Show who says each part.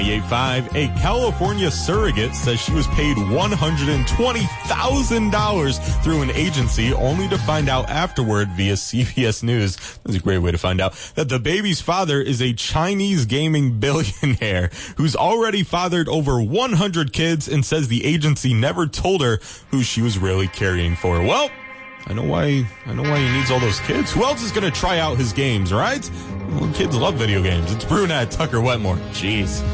Speaker 1: 98.5, a California surrogate says she was paid $120,000 through an agency, only to find out afterward via CBS News. That's a great way to find out that the baby's father is a Chinese gaming billionaire who's already fathered over 100 kids and says the agency never told her who she was really caring for. Well, I know why he needs all those kids. Who else is going to try out his games, right? Well, kids love video games. It's Brunette, Tucker Wetmore. Jeez.